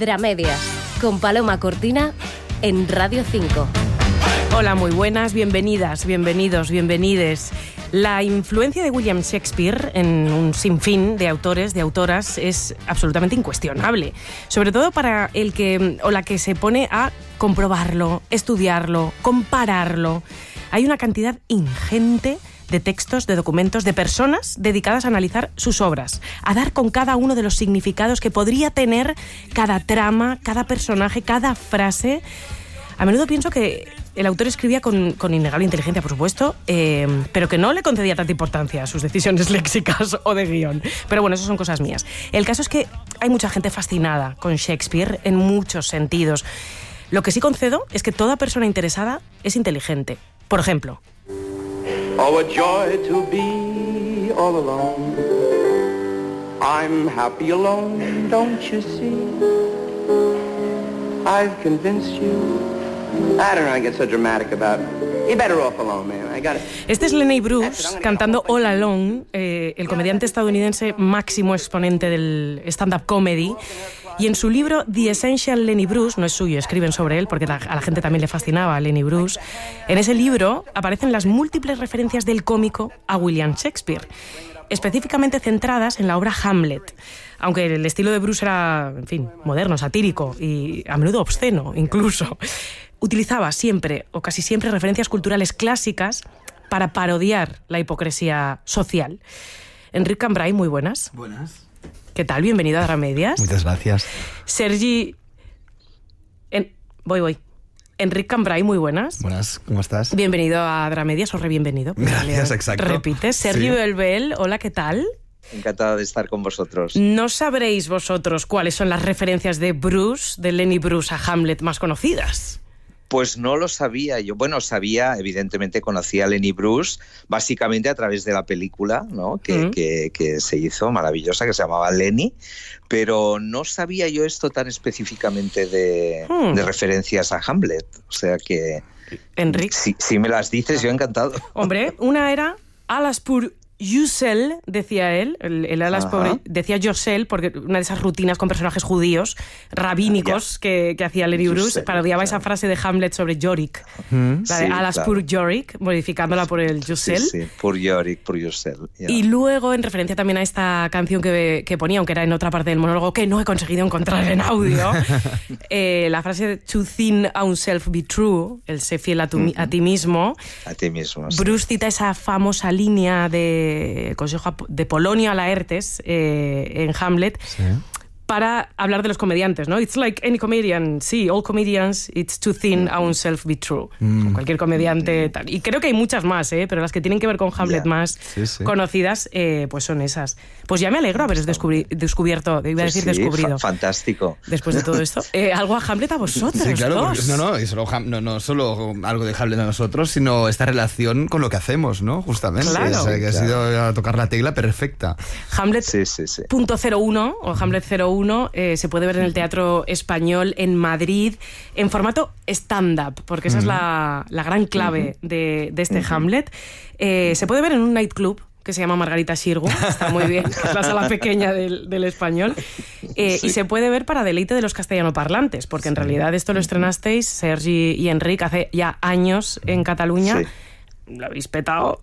Dramedias, con Paloma Cortina en Radio 5. Hola, muy buenas, bienvenidas, bienvenidos, bienvenides. La influencia de William Shakespeare en un sinfín de autores, de autoras, es absolutamente incuestionable. Sobre todo para el que o la que se pone a comprobarlo, estudiarlo, compararlo. Hay una cantidad ingente de textos, de documentos, de personas dedicadas a analizar sus obras, a dar con cada uno de los significados que podría tener cada trama, cada personaje, cada frase. A menudo pienso que el autor escribía con innegable inteligencia, por supuesto, pero que no le concedía tanta importancia a sus decisiones léxicas o de guión. Pero bueno, eso son cosas mías. El caso es que hay mucha gente fascinada con Shakespeare en muchos sentidos. Lo que sí concedo es que toda persona interesada es inteligente. Por ejemplo... Oh, a joy to be all alone. I'm happy alone, don't you see? I've convinced you. I don't know, I get so dramatic about it. You're better off alone, man. I got it. Este es Lenny Bruce cantando All Alone, el comediante estadounidense máximo exponente del stand-up comedy. Y en su libro The Essential Lenny Bruce, no es suyo, escriben sobre él porque a la gente también le fascinaba a Lenny Bruce, en ese libro aparecen las múltiples referencias del cómico a William Shakespeare, específicamente centradas en la obra Hamlet. Aunque el estilo de Bruce era, en fin, moderno, satírico y a menudo obsceno incluso, utilizaba siempre o casi siempre referencias culturales clásicas para parodiar la hipocresía social. Enric Cambray, muy buenas. Buenas. ¿Qué tal? Bienvenido a Dramedias. Muchas gracias. Sergi... Voy. Enric Cambray, muy buenas. Buenas, ¿cómo estás? Bienvenido a Dramedias, o re-bienvenido. Gracias, exacto. Repites. Sergi Belbel, hola, ¿qué tal? Encantado de estar con vosotros. No sabréis vosotros cuáles son las referencias de Bruce, de Lenny Bruce a Hamlet más conocidas. Pues no lo sabía yo. Bueno, sabía, evidentemente conocía a Lenny Bruce, básicamente a través de la película, ¿no? que se hizo, maravillosa, que se llamaba Lenny, pero no sabía yo esto tan específicamente de referencias a Hamlet. O sea que... Enric. Si me las dices, yo encantado. Hombre, una era Alas pour Yusel, decía él, el Alas pobre, decía Yosel, porque una de esas rutinas con personajes judíos, rabínicos, que hacía Lenny Bruce, parodiaba esa frase de Hamlet sobre Yorick, la de Alas pour Yorick, modificándola por el Yosel. Sí, por Yorick, por Yosel. Yeah. Y luego, en referencia también a esta canción que ponía, aunque era en otra parte del monólogo, que no he conseguido encontrar en audio, la frase de to think oneself be true, el sé fiel a ti mismo. A ti mismo, sí. Bruce cita esa famosa línea de Consejo de Polonio a Laertes en Hamlet, sí, para hablar de los comediantes, ¿no? It's like any comedian, sí, all comedians, it's to think oneself be true. Cualquier comediante tal. Y creo que hay muchas más, pero las que tienen que ver con Hamlet más conocidas, pues son esas. Pues ya me alegro haberos descubierto, iba a decir descubrido. Fantástico. Después de todo esto. Algo a Hamlet a vosotros, sí, claro, dos. No solo algo de Hamlet a nosotros, sino esta relación con lo que hacemos, ¿no? Justamente. Claro. O sea, que ha sido a tocar la tecla perfecta. Hamlet .01 o Hamlet 01 se puede ver en el Teatro Español en Madrid en formato stand-up, porque esa es la gran clave de este Hamlet. Se puede ver en un nightclub que se llama Margarita Xirgu, está muy bien, es la sala pequeña del Español, y se puede ver para deleite de los castellanoparlantes, porque en realidad esto lo estrenasteis, Sergi y Enric, hace ya años en Cataluña, lo habéis petado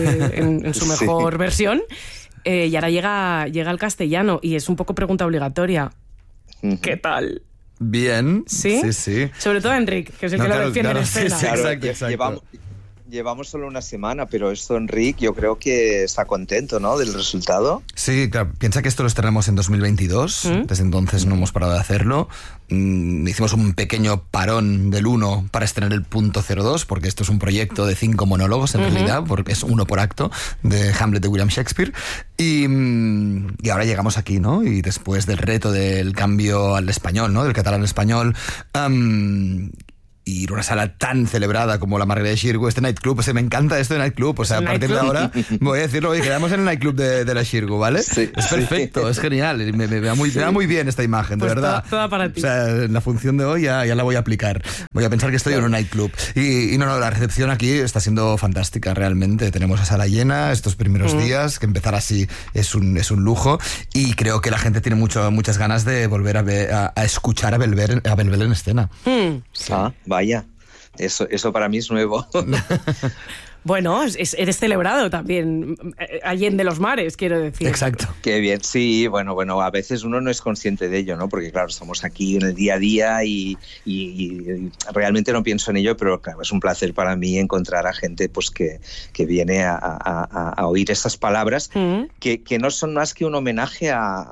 en su mejor versión. Y ahora llega al castellano y es un poco pregunta obligatoria. ¿Qué tal? Bien. ¿Sí? Sí. Sobre todo Enric, que es el que lo defiende en escena. Sí, exacto. Llevamos solo una semana, pero esto, Enric, yo creo que está contento, ¿no?, del resultado. Sí, claro. Piensa que esto lo estrenamos en 2022. Desde entonces no hemos parado de hacerlo. Hicimos un pequeño parón del 1 para estrenar el .02, porque esto es un proyecto de 5 monólogos, en realidad, porque es uno por acto, de Hamlet de William Shakespeare. Y ahora llegamos aquí, ¿no? Y después del reto del cambio al español, ¿no?, del catalán al español, ir a una sala tan celebrada como la Margarita Xirgu, este nightclub, me encanta esto de nightclub, o sea, a partir de ahora voy a decirlo, oye, quedamos en el nightclub de la Xirgu, ¿vale? Sí, es perfecto, es genial, me da muy bien esta imagen, pues de verdad. Toda para ti. O sea, en la función de hoy ya la voy a aplicar, voy a pensar que estoy en un nightclub. Y no, la recepción aquí está siendo fantástica, realmente, tenemos a sala llena estos primeros días, que empezar así es un lujo, y creo que la gente tiene muchas ganas de volver a escuchar a Belbel en escena. Vaya, eso para mí es nuevo. Bueno, eres celebrado también, allende los mares, quiero decir. Exacto. Qué bien, sí, bueno, a veces uno no es consciente de ello, ¿no? Porque claro, estamos aquí en el día a día y realmente no pienso en ello, pero claro, es un placer para mí encontrar a gente pues que viene a oír esas palabras que no son más que un homenaje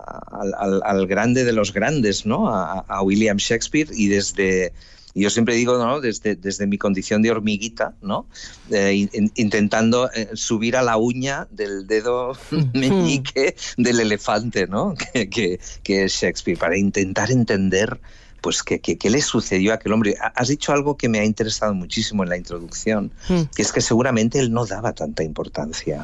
al grande de los grandes, ¿no? A William Shakespeare, y yo siempre digo, ¿no? Desde mi condición de hormiguita, ¿no? Intentando subir a la uña del dedo meñique del elefante, ¿no? Que es Shakespeare, para intentar entender pues qué le sucedió a aquel hombre. Has dicho algo que me ha interesado muchísimo en la introducción, que es que seguramente él no daba tanta importancia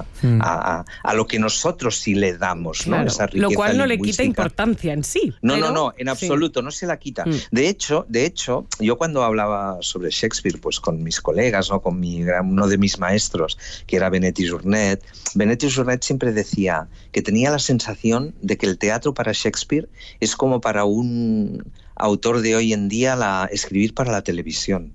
a lo que nosotros sí le damos, claro, ¿no? Esa riqueza lo cual no lingüística. le quita importancia en sí. No, en absoluto, no se la quita. De hecho, yo cuando hablaba sobre Shakespeare, pues con mis colegas, ¿no? Con uno de mis maestros, que era Benet i Jornet siempre decía que tenía la sensación de que el teatro para Shakespeare es como para un autor de hoy en día escribir para la televisión.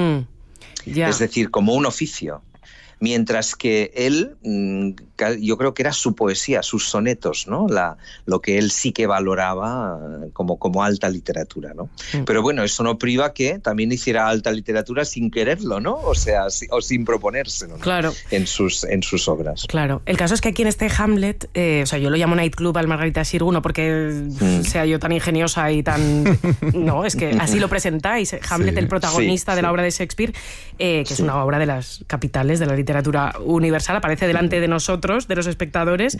Es decir, como un oficio. Mientras que él, yo creo que era su poesía, sus sonetos, ¿no? Lo que él sí que valoraba como alta literatura, ¿no? Pero bueno, eso no priva que también hiciera alta literatura sin quererlo, ¿no? O sea, o sin proponérselo, ¿no? Claro. En sus obras. Claro. El caso es que aquí en este Hamlet, o sea, yo lo llamo nightclub al Margarita Xirgu, no porque sea yo tan ingeniosa y tan... No, es que así lo presentáis. Hamlet, el protagonista de la obra de Shakespeare, que es una obra de las capitales de la literatura universal, aparece delante de nosotros, de los espectadores,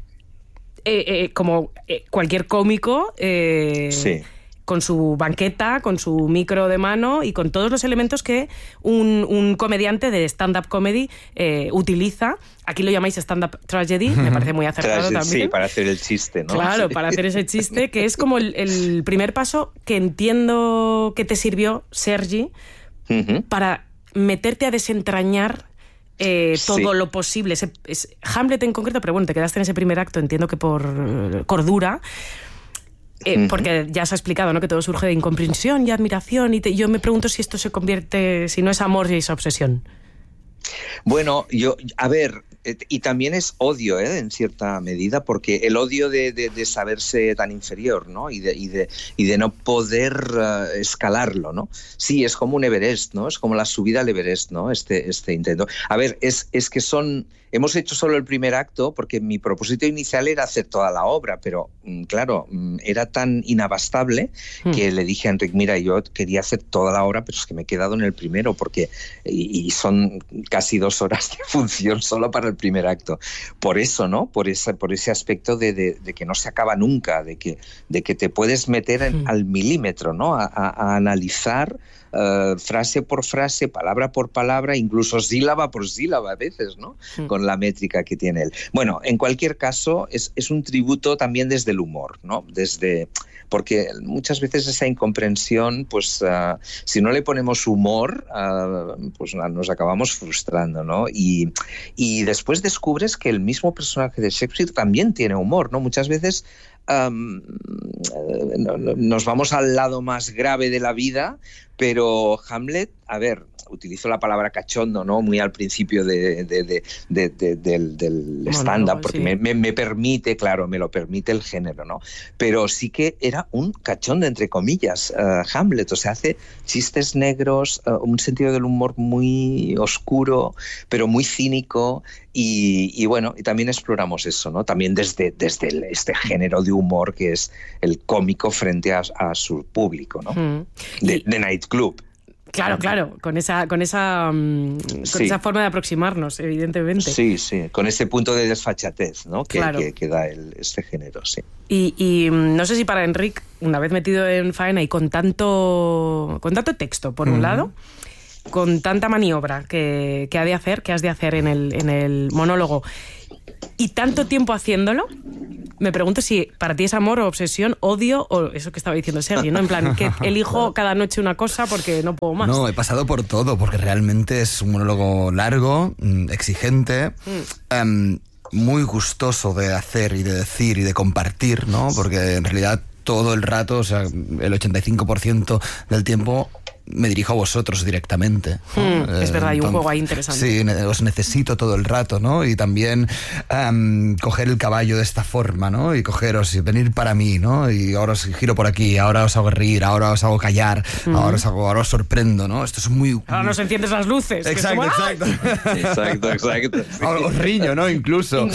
como cualquier cómico, con su banqueta, con su micro de mano y con todos los elementos que un comediante de stand-up comedy utiliza. Aquí lo llamáis stand-up tragedy, me parece muy acertado también. Sí, para hacer el chiste, ¿no? Claro, para hacer ese chiste, que es como el primer paso que entiendo que te sirvió, Sergi, para meterte a desentrañar todo lo posible. Es Hamlet en concreto, pero bueno, te quedaste en ese primer acto, entiendo que por cordura, porque ya se ha explicado, ¿no? Que todo surge de incomprensión y admiración, y yo me pregunto si esto se convierte, si no es amor y es obsesión. Bueno, a ver, y también es odio, en cierta medida, porque el odio de saberse tan inferior, ¿no? Y de no poder escalarlo, ¿no? Sí, es como un Everest, ¿no? Es como la subida al Everest, ¿no? Este intento. A ver, es que hemos hecho solo el primer acto porque mi propósito inicial era hacer toda la obra, pero claro, era tan inabastable que le dije a Enric, mira, yo quería hacer toda la obra, pero es que me he quedado en el primero porque y son casi 2 horas de función solo para el primer acto. Por eso, ¿no? Por ese aspecto de que no se acaba nunca, de que te puedes meter al milímetro, ¿no? A analizar frase por frase, palabra por palabra, incluso sílaba por sílaba a veces, ¿no? Con la métrica que tiene él. Bueno, en cualquier caso, es un tributo también desde el humor, ¿no? Porque muchas veces esa incomprensión, pues si no le ponemos humor, pues nos acabamos frustrando, ¿no? Y después descubres que el mismo personaje de Shakespeare también tiene humor, ¿no? Muchas veces nos vamos al lado más grave de la vida, pero Hamlet, a ver, utilizo la palabra cachondo, ¿no? Muy al principio del stand-up, porque me permite, claro, me lo permite el género, ¿no? Pero sí que era un cachondo, entre comillas, Hamlet, o sea, hace chistes negros, un sentido del humor muy oscuro, pero muy cínico, y bueno, y también exploramos eso, ¿no? También desde este género de humor que es el cómico frente a su público, ¿no? De nightclub. Claro, con esa forma de aproximarnos, evidentemente. Sí, con ese punto de desfachatez, ¿no? Que da este género, sí. Y no sé si para Enric una vez metido en faena y con tanto texto, por un lado, con tanta maniobra que has de hacer en el monólogo, y tanto tiempo haciéndolo, me pregunto si para ti es amor o obsesión, odio o eso que estaba diciendo Sergi, ¿no? En plan, que elijo cada noche una cosa porque no puedo más. No, he pasado por todo, porque realmente es un monólogo largo, exigente, muy gustoso de hacer y de decir y de compartir, ¿no? Porque en realidad todo el rato, o sea, el 85% del tiempo me dirijo a vosotros directamente, ¿no? Es verdad, hay un juego ahí interesante. Sí, os necesito todo el rato, ¿no? Y también coger el caballo de esta forma, ¿no? Y cogeros y venir para mí, ¿no? Y ahora os giro por aquí, ahora os hago reír, ahora os hago callar, ahora os sorprendo, ¿no? Esto es muy... Ahora nos enciendes las luces. Exacto, Exacto. Ahora os riño, ¿no? Incluso.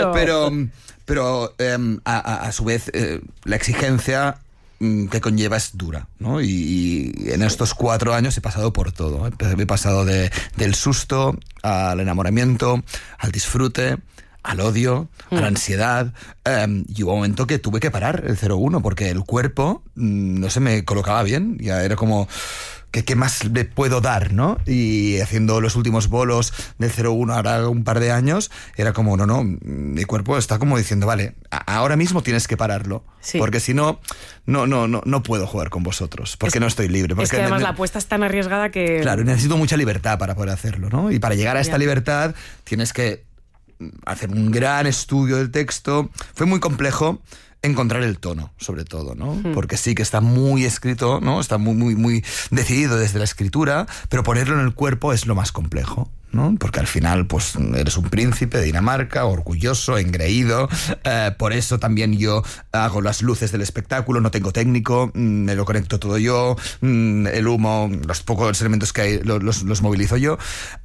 Pero a su vez la exigencia que conlleva es dura, ¿no? Y en estos 4 años he pasado por todo. He pasado del susto al enamoramiento, al disfrute, al odio, a la ansiedad. Y hubo un momento que tuve que parar el 01 porque el cuerpo no se me colocaba bien. Ya era como... ¿Qué más le puedo dar, no? Y haciendo los últimos bolos del 01 ahora un par de años, era como, no, mi cuerpo está como diciendo, vale, ahora mismo tienes que pararlo, porque si no puedo jugar con vosotros, porque no estoy libre. Porque es que además la apuesta es tan arriesgada que... Claro, necesito mucha libertad para poder hacerlo, ¿no? Y para llegar a esta libertad tienes que hacer un gran estudio del texto. Fue muy complejo encontrar el tono, sobre todo, ¿no? Porque sí que está muy escrito, ¿no? Está muy decidido desde la escritura, pero ponerlo en el cuerpo es lo más complejo, ¿no? Porque al final, pues, eres un príncipe de Dinamarca, orgulloso, engreído. Por eso también yo hago las luces del espectáculo, no tengo técnico, me lo conecto todo yo, el humo, los pocos elementos que hay los movilizo yo.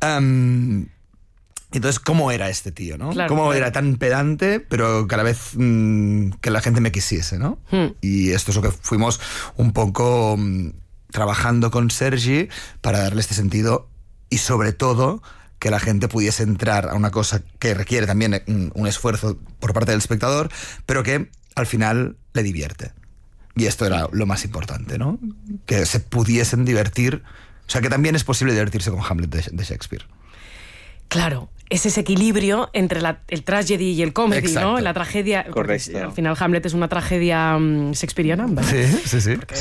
Entonces, ¿cómo era este tío, no? Claro, ¿Cómo era tan pedante, pero que a la vez que la gente me quisiese, ¿no? Y esto es lo que fuimos un poco trabajando con Sergi para darle este sentido y, sobre todo, que la gente pudiese entrar a una cosa que requiere también un esfuerzo por parte del espectador, pero que al final le divierte. Y esto era lo más importante, ¿no? Que se pudiesen divertir. O sea, que también es posible divertirse con Hamlet de Shakespeare. Claro, es ese equilibrio entre el tragedy y el comedy, exacto, ¿no? La tragedia... Correcto. Al final Hamlet es una tragedia shakespeariana, ¿verdad? Sí.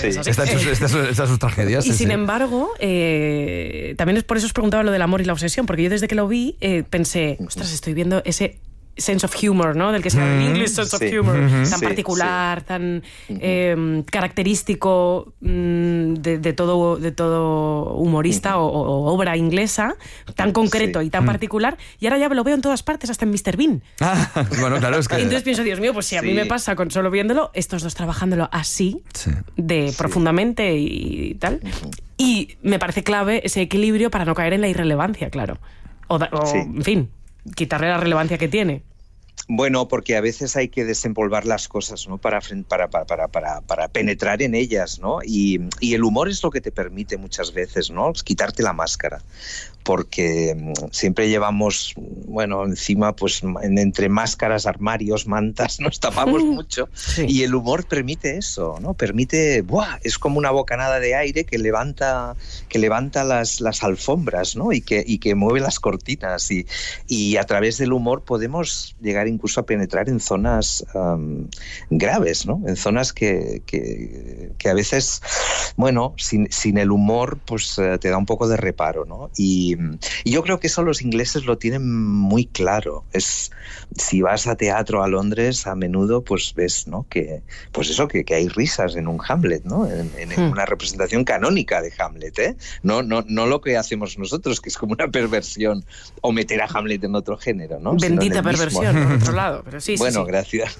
Estas sus tragedias. Y sin embargo, también es por eso os preguntaba lo del amor y la obsesión, porque yo desde que lo vi pensé, ostras, estoy viendo ese sense of humor, ¿no? Del que se habla en inglés, sense of humor, tan particular, tan característico de todo humorista o obra inglesa, tan concreto y tan particular, y ahora ya lo veo en todas partes, hasta en Mr. Bean. Bueno, claro, es que... Entonces pienso, Dios mío, pues si a mí me pasa con solo viéndolo, estos dos trabajándolo así, profundamente y tal, y me parece clave ese equilibrio para no caer en la irrelevancia, claro. En fin, quitarle la relevancia que tiene. Bueno, porque a veces hay que desempolvar las cosas, ¿no? Para penetrar en ellas, ¿no? Y el humor es lo que te permite muchas veces, ¿no? Quitarte la máscara. Porque siempre llevamos, bueno, encima, pues entre máscaras, armarios, mantas, nos tapamos mucho. Y el humor permite eso, ¿no? Permite, ¡buah! Es como una bocanada de aire que levanta las alfombras, ¿no? Y que mueve las cortinas. Y a través del humor podemos llegar incluso a penetrar en zonas graves, ¿no? En zonas que a veces, bueno, sin el humor, pues te da un poco de reparo, ¿no? Y yo creo que eso los ingleses lo tienen muy claro. Si vas a teatro a Londres, a menudo pues ves, ¿no? que hay risas en un Hamlet, ¿no? En una representación canónica de Hamlet, ¿eh? No lo que hacemos nosotros, que es como una perversión, o meter a Hamlet en otro género, ¿no? Bendita perversión, por otro lado. Pero sí, bueno, sí. Gracias.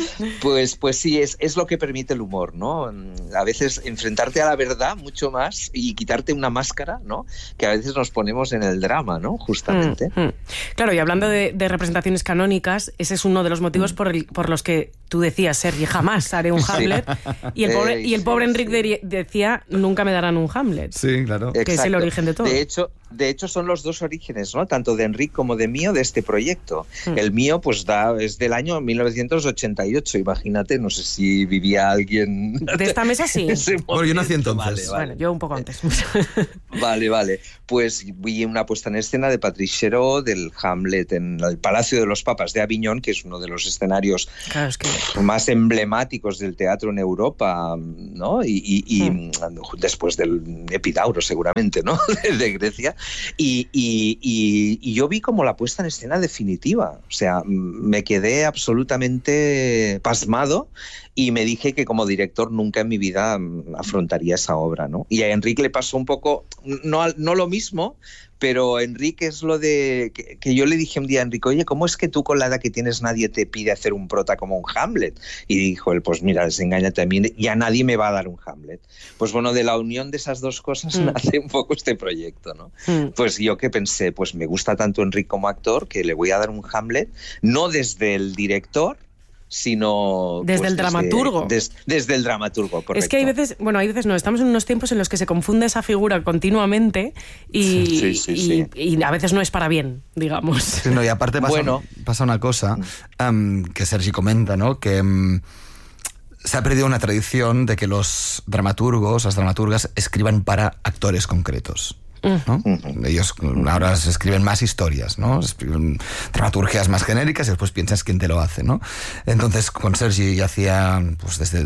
Pues sí, es lo que permite el humor, ¿no? A veces enfrentarte a la verdad mucho más y quitarte una máscara, ¿no? Que a veces nos ponemos en el drama, ¿no? Justamente. Claro, y hablando de representaciones canónicas, ese es uno de los motivos por los que tú decías, Sergi, jamás haré un Hamlet. Y el pobre Enric decía, nunca me darán un Hamlet. Sí, claro. Que es el origen de todo. De hecho, De hecho, son los dos orígenes, ¿no? Tanto de Enric como de mío, de este proyecto. El mío, pues, es del año 1988, imagínate, no sé si vivía alguien... De esta mesa sí. Bueno, yo nací entonces. Bueno, yo un poco antes. Vale. Pues vi una puesta en escena de Patrice Chéreau del Hamlet en el Palacio de los Papas de Aviñón, que es uno de los escenarios más emblemáticos del teatro en Europa, ¿no? Y después del Epidauro, seguramente, ¿no? De Grecia. Y yo vi como la puesta en escena definitiva. O sea, me quedé absolutamente pasmado y me dije que como director nunca en mi vida afrontaría esa obra, ¿no? Y a Enric le pasó un poco, no lo mismo, pero Enric es lo de que yo le dije un día a Enric, oye, ¿cómo es que tú con la edad que tienes nadie te pide hacer un prota como un Hamlet? Y dijo él, pues mira, desengáñate a mí, ya nadie me va a dar un Hamlet. Pues bueno, de la unión de esas dos cosas nace un poco este proyecto, ¿no? Pues yo que pensé, pues me gusta tanto Enric como actor que le voy a dar un Hamlet, no desde el director, sino desde el dramaturgo. Desde el dramaturgo, correcto. Es que hay veces no, estamos en unos tiempos en los que se confunde esa figura continuamente y a veces no es para bien, digamos. Sí, no, y aparte pasa una cosa que Sergi comenta, ¿no? Que se ha perdido una tradición de que los dramaturgos, las dramaturgas, escriban para actores concretos, ¿no? Ellos ahora se escriben más historias, ¿no? Escriben dramaturgias más genéricas y después piensas quién te lo hace, ¿no? Entonces con Sergi hacía pues desde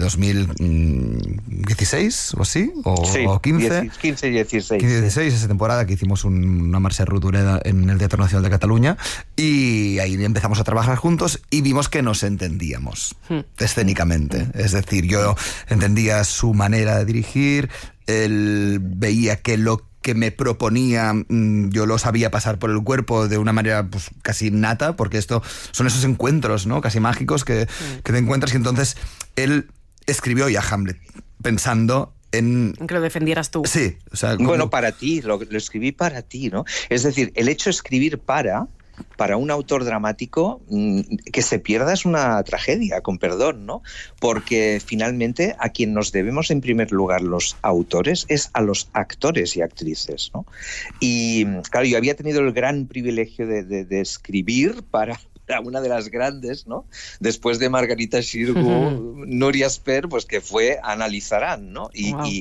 2016 o así, o 15. 15 y 16. 15 y 16, esa temporada que hicimos una marcha Rodoreda en el Teatro Nacional de Cataluña, y ahí empezamos a trabajar juntos y vimos que nos entendíamos escénicamente. Es decir, yo entendía su manera de dirigir, él veía que lo que me proponía yo lo sabía pasar por el cuerpo de una manera pues casi innata, porque esto son esos encuentros, ¿no? Casi mágicos que te encuentras, y entonces él escribió ya Hamlet pensando en que lo defendieras tú. Sí, o sea, bueno, para ti, lo escribí para ti, ¿no? Es decir, el hecho de escribir para un autor dramático, que se pierda es una tragedia, con perdón, ¿no? Porque finalmente a quien nos debemos en primer lugar los autores es a los actores y actrices, ¿no? Y claro, yo había tenido el gran privilegio de escribir para una de las grandes, ¿no? Después de Margarita Xirgu, Núria Esper, pues que fue Ana Lizarán, ¿no?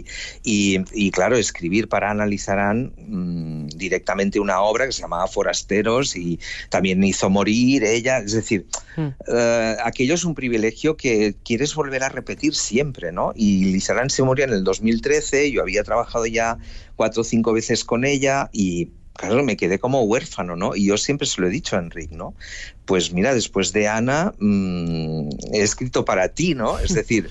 Y claro, escribir para Ana Lizarán directamente una obra que se llamaba Forasteros, y también hizo morir ella, es decir, aquello es un privilegio que quieres volver a repetir siempre, ¿no? Y Lizarán se murió en el 2013, yo había trabajado ya 4 o 5 veces con ella y claro, me quedé como huérfano, ¿no? Y yo siempre se lo he dicho a Enric, ¿no? Pues mira, después de Ana, he escrito para ti, ¿no? Es decir,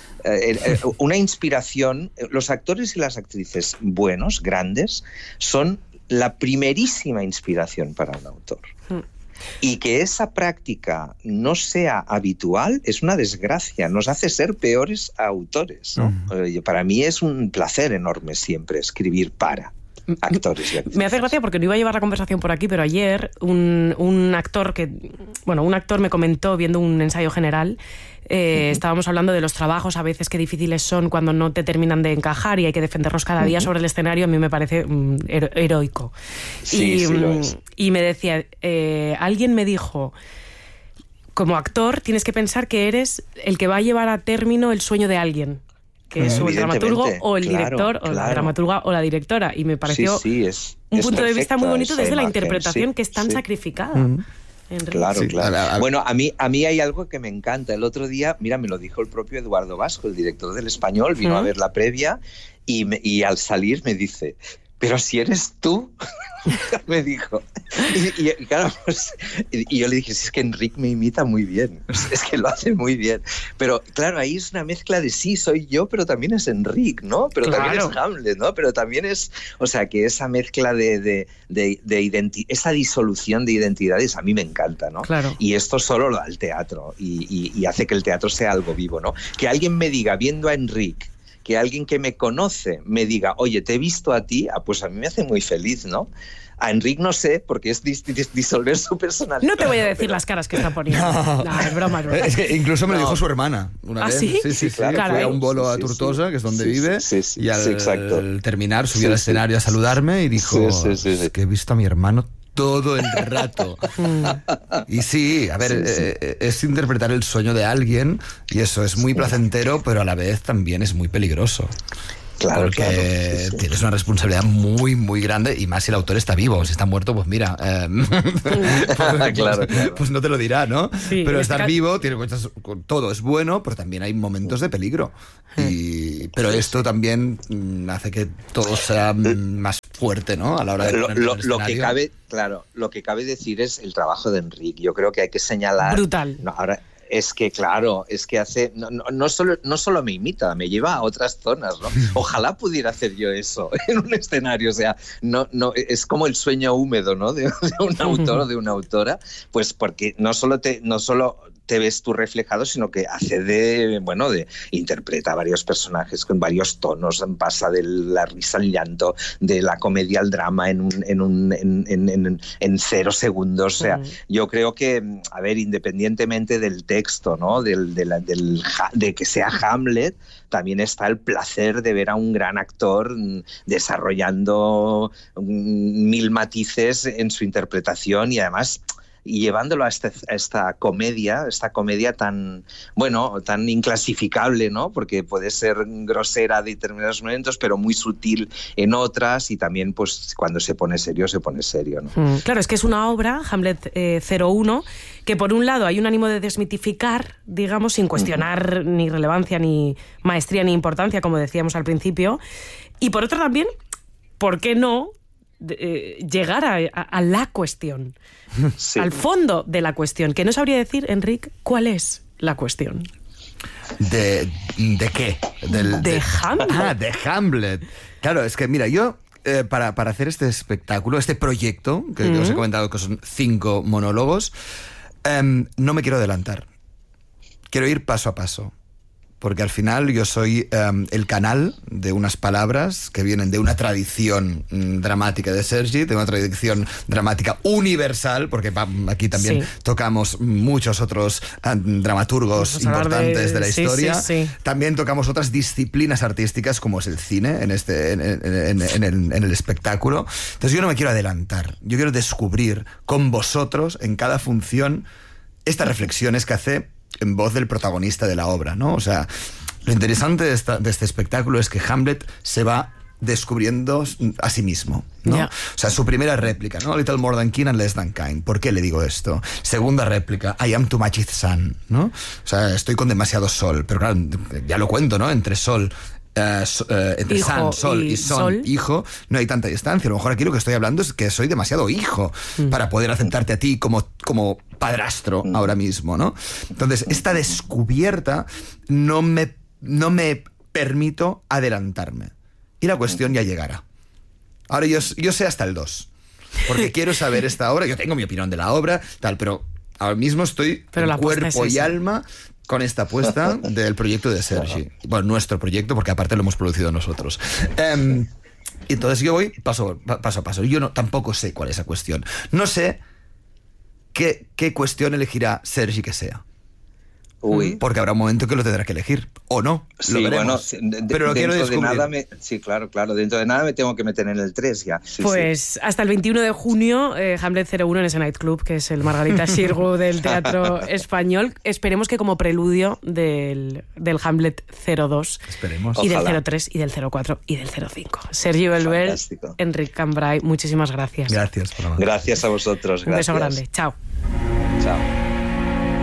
una inspiración. Los actores y las actrices buenos, grandes, son la primerísima inspiración para un autor. Y que esa práctica no sea habitual es una desgracia, nos hace ser peores autores, ¿no? Para mí es un placer enorme siempre escribir para actores. Me hace gracia porque no iba a llevar la conversación por aquí, pero ayer un actor me comentó viendo un ensayo general. Estábamos hablando de los trabajos a veces que difíciles son cuando no te terminan de encajar y hay que defenderlos cada día sobre el escenario. A mí me parece heroico. Sí, lo es. Y me decía, alguien me dijo, como actor tienes que pensar que eres el que va a llevar a término el sueño de alguien, que es o el dramaturgo o el director, o la dramaturga o la directora. Y me pareció un punto de vista muy bonito desde la interpretación, que es tan sacrificada. Claro. Bueno, a mí hay algo que me encanta. El otro día, mira, me lo dijo el propio Eduardo Vasco, el director del Español, vino a ver la previa y al salir me dice, pero si eres tú, me dijo. Y claro, pues, y yo le dije, si es que Enric me imita muy bien, es que lo hace muy bien. Pero claro, ahí es una mezcla de sí, soy yo, pero también es Enric, ¿no? Pero también es Hamlet, ¿no? Pero también es, o sea, que esa mezcla de esa disolución de identidades a mí me encanta, ¿no? Claro. Y esto solo lo da el teatro y hace que el teatro sea algo vivo, ¿no? Que alguien me diga, viendo a Enric, que alguien que me conoce me diga, oye, te he visto a ti, pues a mí me hace muy feliz, ¿no? A Enric no sé, porque es disolver su personalidad. No te voy a decir las caras que está poniendo. No, es broma, es broma. Es que incluso me lo dijo su hermana una vez. ¿Sí? Sí, claro. Fue a un bolo a Tortosa, que es donde vive, y al terminar subió al escenario a saludarme y dijo, es que he visto a mi hermano todo el rato. Y sí, a ver, es interpretar el sueño de alguien, y eso es muy placentero, pero a la vez también es muy peligroso. Claro, porque tienes una responsabilidad muy, muy grande, y más si el autor está vivo. Si está muerto, pues mira, claro. Pues no te lo dirá, ¿no? Sí, pero estar vivo, todo es bueno, pero también hay momentos de peligro. Pero esto también hace que todo sea más fuerte, ¿no? A la hora de lo que cabe, claro, lo que cabe decir es el trabajo de Enric. Yo creo que hay que señalar. Brutal. No, ahora, es que claro, es que hace no solo me imita, me lleva a otras zonas, ¿no? Ojalá pudiera hacer yo eso en un escenario, o sea, no es como el sueño húmedo, ¿no? De un autor o de una autora, pues porque no solo te ves tú reflejado, sino que hace interpreta a varios personajes con varios tonos, pasa de la risa al llanto, de la comedia al drama en 0 segundos. O sea, yo creo que, a ver, independientemente del texto, ¿no? de que sea Hamlet, también está el placer de ver a un gran actor desarrollando 1000 matices en su interpretación, y además llevándolo a esta comedia tan inclasificable, ¿no? Porque puede ser grosera de determinados momentos, pero muy sutil en otras, y también pues cuando se pone serio, ¿no? Claro, es que es una obra, Hamlet 01, que por un lado hay un ánimo de desmitificar, digamos, sin cuestionar ni relevancia, ni maestría, ni importancia, como decíamos al principio, y por otro también, ¿por qué no llegar a la cuestión? Sí. Al fondo de la cuestión, que no sabría decir, Enric, ¿cuál es la cuestión? ¿De qué? De Hamlet. De Hamlet. Claro, es que mira, yo para hacer este espectáculo, este proyecto, que os he comentado que son 5 monólogos, no me quiero adelantar. Quiero ir paso a paso. Porque al final yo soy el canal de unas palabras que vienen de una tradición dramática de Sergi, de una tradición dramática universal, porque aquí también tocamos muchos otros dramaturgos importantes de la historia. Sí. También tocamos otras disciplinas artísticas, como es el cine, en el espectáculo. Entonces yo no me quiero adelantar. Yo quiero descubrir con vosotros, en cada función, estas reflexiones que hace en voz del protagonista de la obra, ¿no? O sea, lo interesante de este espectáculo es que Hamlet se va descubriendo a sí mismo, ¿no? Yeah. O sea, su primera réplica, ¿no? Little more than kin and less than kind. ¿Por qué le digo esto? Segunda réplica, I am too much sun, ¿no? O sea, estoy con demasiado sol. Pero claro, ya lo cuento, ¿no? Entre sol... entre hijo, sol y son, hijo, no hay tanta distancia. A lo mejor aquí lo que estoy hablando es que soy demasiado hijo para poder aceptarte a ti como padrastro ahora mismo, ¿no? Entonces, esta descubierta no me permito adelantarme. Y la cuestión ya llegará. Ahora yo sé hasta el 2. Porque quiero saber esta obra. Yo tengo mi opinión de la obra, tal, pero ahora mismo estoy en cuerpo y alma con esta apuesta del proyecto de Sergi. Bueno, nuestro proyecto, porque aparte lo hemos producido nosotros. Entonces yo voy paso a paso. Yo tampoco sé cuál es la cuestión. No sé qué cuestión elegirá Sergi que sea. Porque habrá un momento que lo tendrá que elegir, o no. Sí, lo veremos. Bueno, pero lo quiero descubrir. Sí, claro. Dentro de nada me tengo que meter en el 3 ya. Sí, pues hasta el 21 de junio, Hamlet 01 en ese nightclub, que es el Margarita Xirgu del teatro español. Esperemos que como preludio del Hamlet 02. Esperemos. Y Ojalá. del 03, y del 04, y del 05. Sergi Belbel, Enric Cambray, muchísimas gracias. Gracias. Gracias a vosotros. Un beso grande. Chao. Chao.